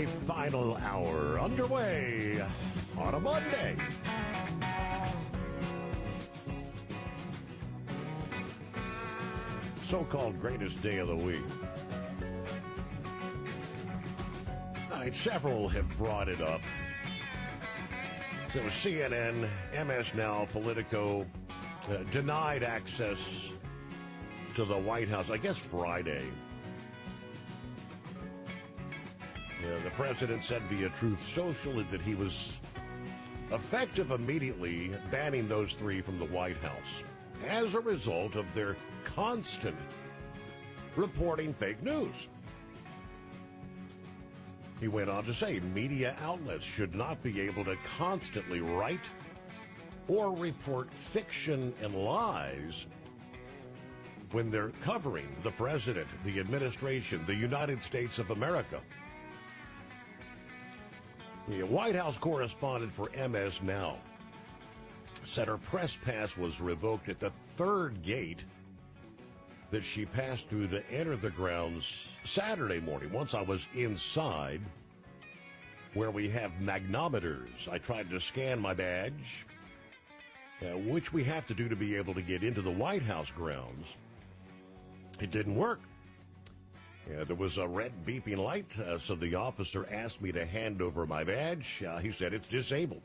Final hour underway on a Monday. So-called greatest day of the week. All right, several have brought it up. So CNN, MS Now, Politico denied access to the White House, I guess Friday. The president said via Truth Social that he was effective immediately banning those three from the White House as a result of their constant reporting fake news. He went on to say media outlets should not be able to constantly write or report fiction and lies when they're covering the president, the administration, the United States of America. The White House correspondent for MS Now said her press pass was revoked at the third gate that she passed through to enter the grounds Saturday morning. Once I was inside, where we have magnometers, I tried to scan my badge, which we have to do to be able to get into the White House grounds. It didn't work. There was a red beeping light, so the officer asked me to hand over my badge. He said it's disabled.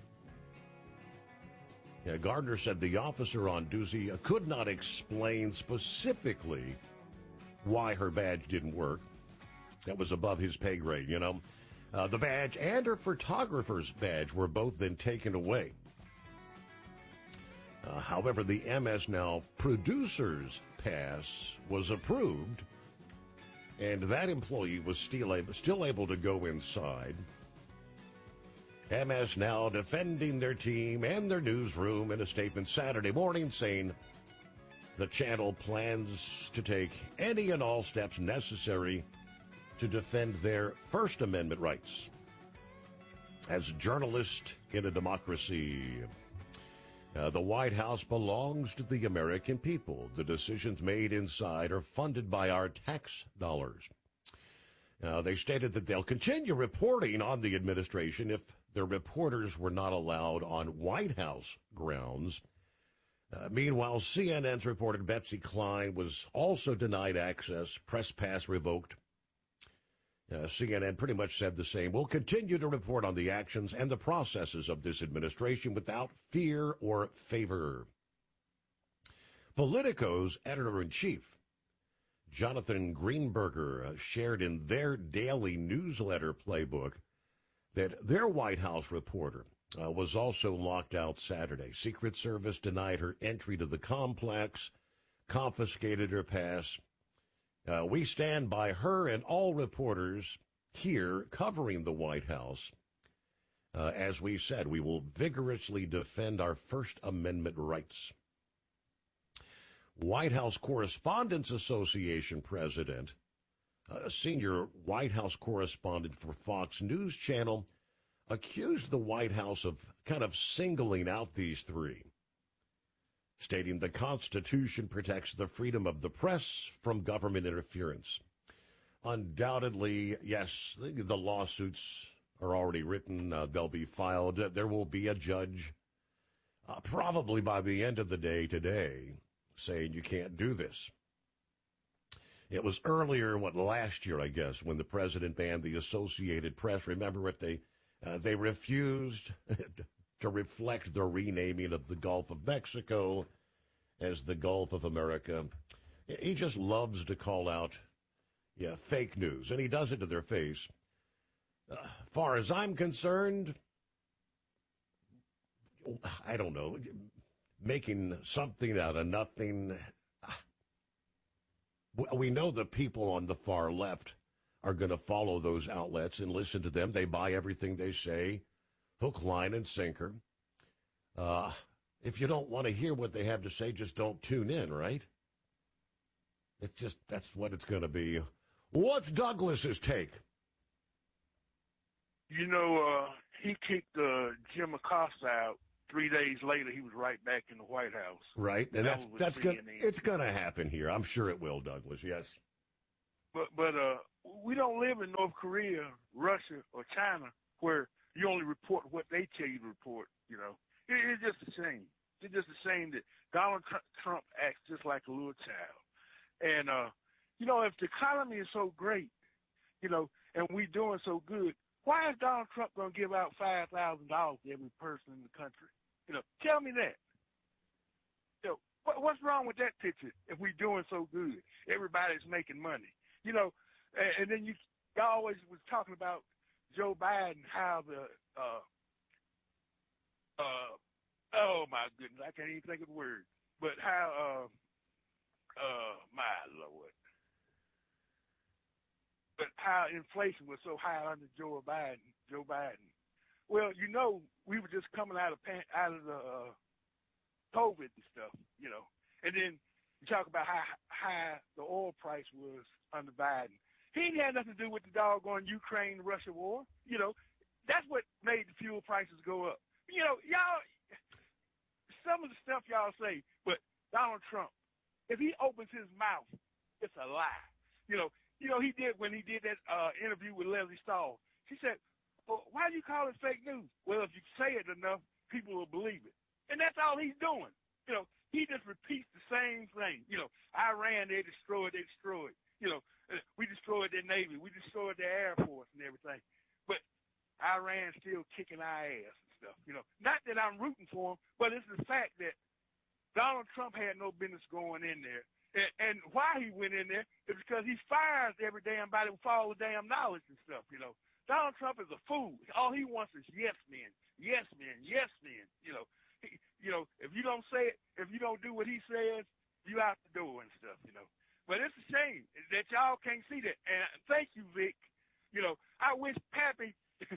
Gardner said the officer on duty could not explain specifically why her badge didn't work. That was above his pay grade, you know. The badge and her photographer's badge were both then taken away. However, the MS Now producer's pass was approved, and that employee was still able to go inside. MS Now defending their team and their newsroom in a statement Saturday morning saying the channel plans to take any and all steps necessary to defend their First Amendment rights as journalists in a democracy. The White House belongs to the American people. The decisions made inside are funded by our tax dollars. They stated that they'll continue reporting on the administration if their reporters were not allowed on White House grounds. Meanwhile, CNN's reporter Betsy Klein was also denied access, press pass revoked. CNN pretty much said the same. We'll continue to report on the actions and the processes of this administration without fear or favor. Politico's editor-in-chief, Jonathan Greenberger, shared in their daily newsletter playbook that their White House reporter was also locked out Saturday. Secret Service denied her entry to the complex, confiscated her pass. We stand by her and all reporters here covering the White House. As we said, we will vigorously defend our First Amendment rights. White House Correspondents Association president, a senior White House correspondent for Fox News Channel, accused the White House of kind of singling out these three, stating the Constitution protects the freedom of the press from government interference. Undoubtedly, yes, the lawsuits are already written. They'll be filed. There will be a judge, probably by the end of the day today, saying you can't do this. It was earlier, last year, I guess, when the president banned the Associated Press. Remember it? They refused to reflect the renaming of the Gulf of Mexico as the Gulf of America. He just loves to call out, fake news, and he does it to their face. Far as I'm concerned, I don't know, making something out of nothing. We know the people on the far left are going to follow those outlets and listen to them. They buy everything they say, hook, line, and sinker. If you don't want to hear what they have to say, just don't tune in, right? That's what it's going to be. What's Douglas's take? He kicked Jim Acosta out. 3 days later, he was right back in the White House. Right, and that's good. It's going to happen here. I'm sure it will, Douglas. Yes. but we don't live in North Korea, Russia, or China where you only report what they tell you to report. It's just a shame. It's just a shame that Donald Trump acts just like a little child. And if the economy is so great, and we doing so good, why is Donald Trump going to give out $5,000 to every person in the country? Tell me that. What's wrong with that picture if we're doing so good? Everybody's making money. And then y'all always was talking about Joe Biden, how oh my goodness, I can't even think of the word, but how, my Lord, but how inflation was so high under Joe Biden. Well, we were just coming out of the COVID and stuff, and then you talk about how high the oil price was under Biden. He ain't had nothing to do with the doggone Ukraine-Russia war. That's what made the fuel prices go up. Y'all, some of the stuff y'all say, but Donald Trump, if he opens his mouth, it's a lie. He did when he did that interview with Leslie Stahl. She said, well, why do you call it fake news? Well, if you say it enough, people will believe it. And that's all he's doing. He just repeats the same thing. Iran, they destroyed. We destroyed their Navy. We destroyed their Air Force and everything. But Iran's still kicking our ass and stuff. Not that I'm rooting for him, but it's the fact that Donald Trump had no business going in there. And why he went in there is because he fires every damn body with all the damn knowledge and stuff. Donald Trump is a fool. All he wants is yes men, yes men, yes men. If you don't say it, if you don't do what he says, you out the door and stuff. But it's a shame that y'all can't see that. And thank you, Vic. I wish Pappy,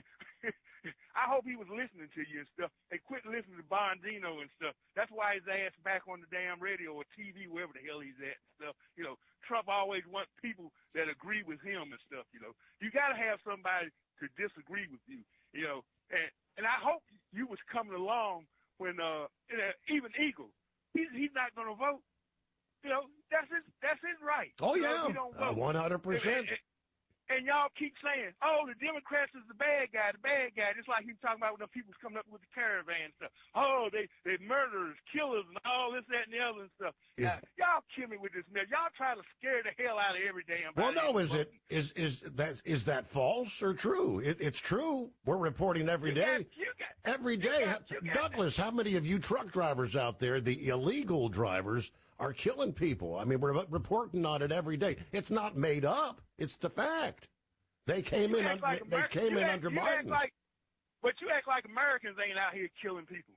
I hope he was listening to you and stuff and quit listening to Bondino and stuff. That's why his ass back on the damn radio or TV, wherever the hell he's at and stuff. Trump always wants people that agree with him and stuff. You got to have somebody to disagree with you, and I hope you was coming along when even Eagle, he's not going to vote. That's his right. Oh, yeah, he don't vote. 100%. And y'all keep saying, oh, the Democrats is the bad guy. Just like he was talking about when the people's coming up with the caravan stuff. Oh, they murderers, killers, and all this, that, and the other and stuff. Y'all kill me with this mess. Y'all try to scare the hell out of every damn body. Well, no, is that false or true? It's true. We're reporting every day. Every day. Douglas, how many of you truck drivers out there, the illegal drivers, are killing people? I mean, we're reporting on it every day. It's not made up. It's the fact. They came in under Biden. But you act like Americans ain't out here killing people.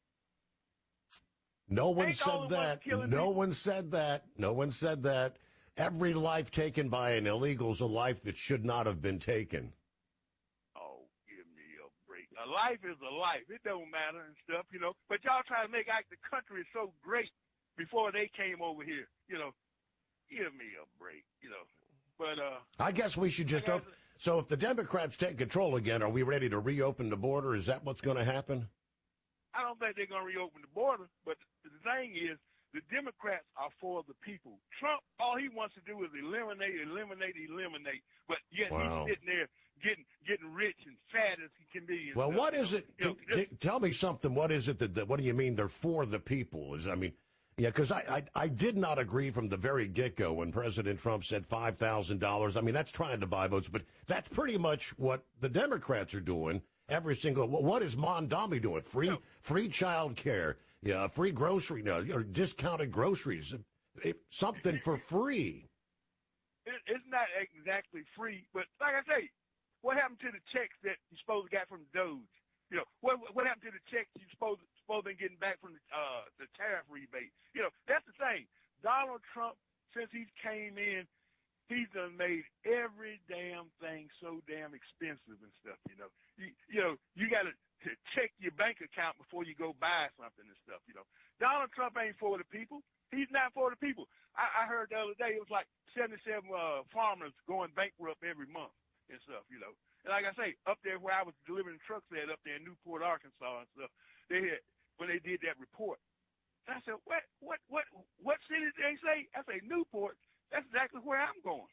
No one said that. No one said that. No one said that. Every life taken by an illegal is a life that should not have been taken. Oh, give me a break. A life is a life. It don't matter and stuff, But y'all try to make out the country is so great before they came over here, Give me a break, But I guess we should just so if the Democrats take control again, are we ready to reopen the border? Is that what's going to happen? I don't think they're going to reopen the border, but the thing is, the Democrats are for the people. Trump, all he wants to do is eliminate. But yet he's sitting there getting rich and fat as he can be. Well, what is it? Tell me something. What is it what do you mean they're for the people? Yeah, because I did not agree from the very get-go when President Trump said $5,000. I mean, that's trying to buy votes, but that's pretty much what the Democrats are doing. Every single, what is Mondami doing? Free child care, free grocery, or discounted groceries, something for free. It's not exactly free, but like I say, what happened to the checks that you supposed to get from Doge? What happened to the checks you supposed to be getting back from the tariff rebate? That's the thing. Donald Trump, since he came in, he's done made every damn thing so damn expensive and stuff. You got to check your bank account before you go buy something and stuff. Donald Trump ain't for the people. He's not for the people. I heard the other day it was like 77 farmers going bankrupt every month and stuff. And like I say, up there where I was delivering trucks at, up there in Newport, Arkansas and stuff, when they did that report, I said, what city did they say? I say, Newport. That's exactly where I'm going.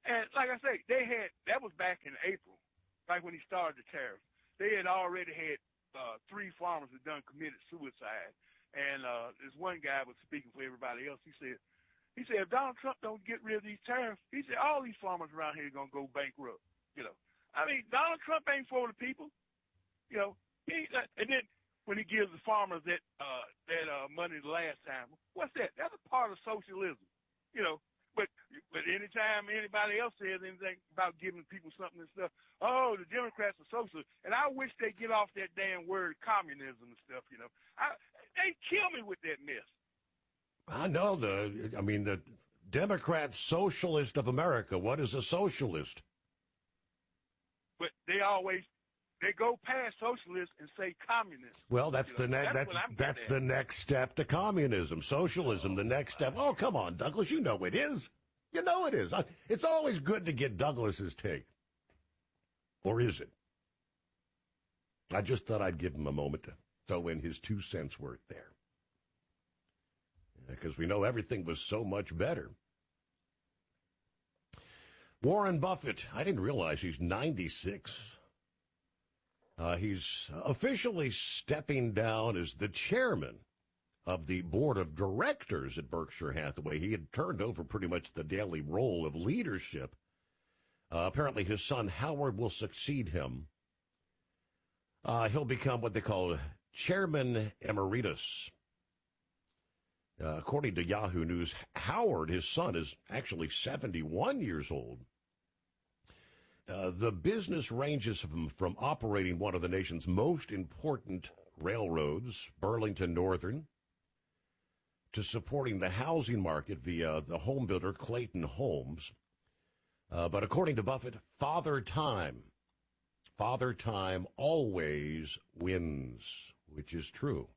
And like I say, that was back in April, like when he started the tariffs. They had already had 3 farmers that done committed suicide. And this one guy was speaking for everybody else. He said, if Donald Trump don't get rid of these tariffs, he said all these farmers around here are gonna go bankrupt. I mean, Donald Trump ain't for the people. And then when he gives the farmers that money the last time, what's that? That's a part of socialism. But anytime anybody else says anything about giving people something and stuff, oh, the Democrats are socialists. And I wish they'd get off that damn word communism and stuff, They kill me with that mess. I know the Democrat Socialist of America. What is a socialist? But they go past socialist and say communist. Well, that's the next step to communism, socialism. The next step. Oh, come on, Douglas. You know it is. You know it is. It's always good to get Douglas's take. Or is it? I just thought I'd give him a moment to throw in his 2 cents worth there. Because we know everything was so much better. Warren Buffett, I didn't realize he's 96. He's officially stepping down as the chairman of the board of directors at Berkshire Hathaway. He had turned over pretty much the daily role of leadership. Apparently his son Howard will succeed him. He'll become what they call chairman emeritus. According to Yahoo News, Howard, his son, is actually 71 years old. The business ranges from operating one of the nation's most important railroads, Burlington Northern, to supporting the housing market via the home builder Clayton Homes. But according to Buffett, Father Time always wins, which is true.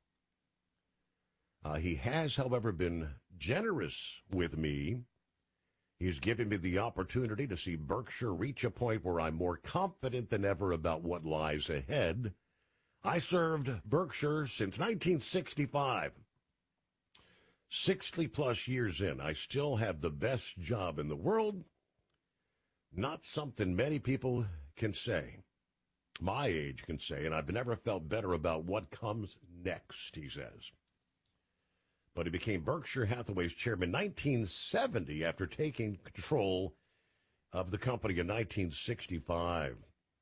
He has, however, been generous with me. He's given me the opportunity to see Berkshire reach a point where I'm more confident than ever about what lies ahead. I served Berkshire since 1965. 60-plus years in, I still have the best job in the world. Not something many people can say. My age can say, and I've never felt better about what comes next, he says. But he became Berkshire Hathaway's chairman in 1970 after taking control of the company in 1965.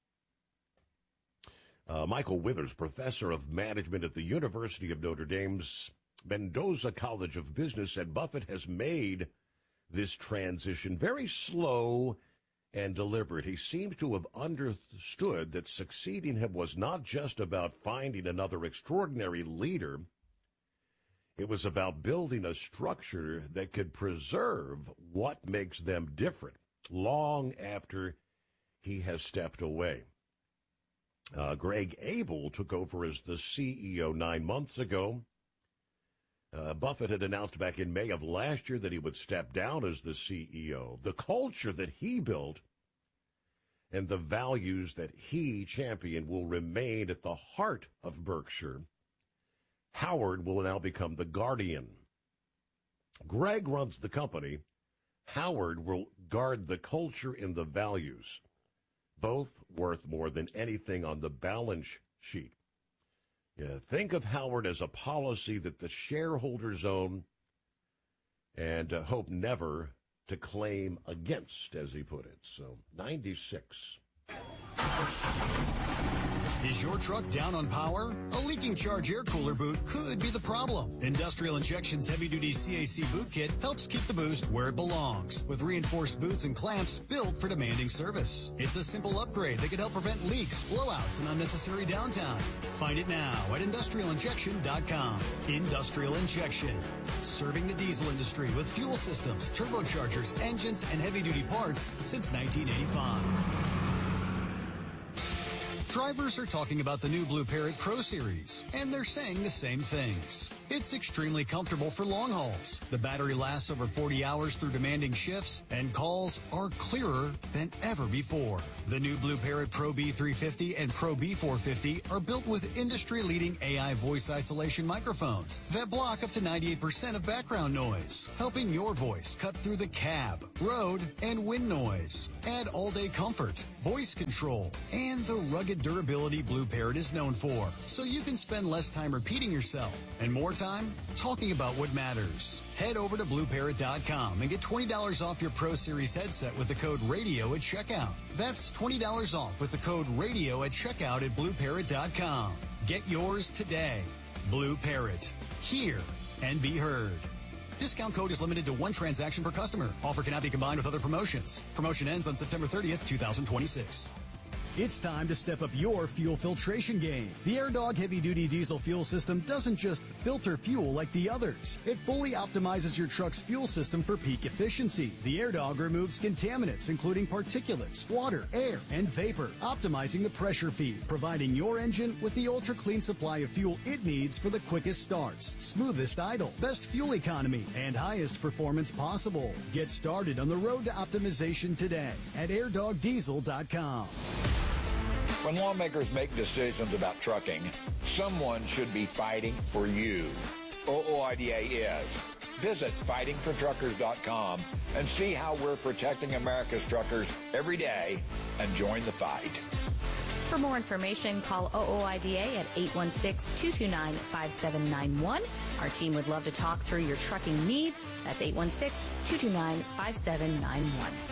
Michael Withers, professor of management at the University of Notre Dame's Mendoza College of Business, said Buffett has made this transition very slow and deliberate. He seems to have understood that succeeding him was not just about finding another extraordinary leader. It was about building a structure that could preserve what makes them different long after he has stepped away. Greg Abel took over as the CEO 9 months ago. Buffett had announced back in May of last year that he would step down as the CEO. The culture that he built and the values that he championed will remain at the heart of Berkshire. Howard will now become the guardian. Greg runs the company. Howard will guard the culture and the values, both worth more than anything on the balance sheet. Think of Howard as a policy that the shareholders own and hope never to claim against, as he put it. So, 96. Is your truck down on power? A leaking charge air cooler boot could be the problem. Industrial Injection's heavy-duty CAC boot kit helps keep the boost where it belongs, with reinforced boots and clamps built for demanding service. It's a simple upgrade that can help prevent leaks, blowouts, and unnecessary downtime. Find it now at industrialinjection.com. Industrial Injection, serving the diesel industry with fuel systems, turbochargers, engines, and heavy-duty parts since 1985. Drivers are talking about the new Blue Parrot Pro Series, and they're saying the same things. It's extremely comfortable for long hauls. The battery lasts over 40 hours through demanding shifts, and calls are clearer than ever before. The new Blue Parrot Pro B350 and Pro B450 are built with industry-leading AI voice isolation microphones that block up to 98% of background noise, helping your voice cut through the cab, road, and wind noise. Add all-day comfort, voice control, and the rugged durability Blue Parrot is known for, so you can spend less time repeating yourself and more time talking about what matters. Head over to BlueParrot.com and get $20 off your Pro Series headset with the code RADIO at checkout. That's $20 off with the code RADIO at checkout at BlueParrot.com. Get yours today. Blue Parrot. Hear and be heard. Discount code is limited to one transaction per customer. Offer cannot be combined with other promotions. Promotion ends on September 30th, 2026. It's time to step up your fuel filtration game. The AirDog heavy-duty diesel fuel system doesn't just filter fuel like the others. It fully optimizes your truck's fuel system for peak efficiency. The AirDog removes contaminants, including particulates, water, air, and vapor, optimizing the pressure feed, providing your engine with the ultra-clean supply of fuel it needs for the quickest starts, smoothest idle, best fuel economy, and highest performance possible. Get started on the road to optimization today at airdogdiesel.com. When lawmakers make decisions about trucking, someone should be fighting for you. OOIDA is. Visit fightingfortruckers.com and see how we're protecting America's truckers every day and join the fight. For more information, call OOIDA at 816-229-5791. Our team would love to talk through your trucking needs. That's 816-229-5791.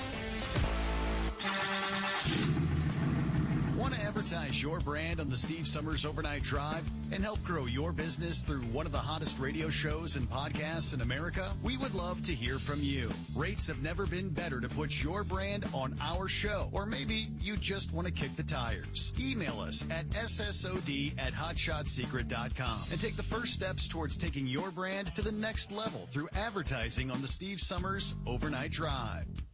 Want to advertise your brand on the Steve Summers Overnight Drive and help grow your business through one of the hottest radio shows and podcasts in America? We would love to hear from you. Rates have never been better to put your brand on our show. Or maybe you just want to kick the tires. Email us at ssod@hotshotsecret.com and take the first steps towards taking your brand to the next level through advertising on the Steve Summers Overnight Drive.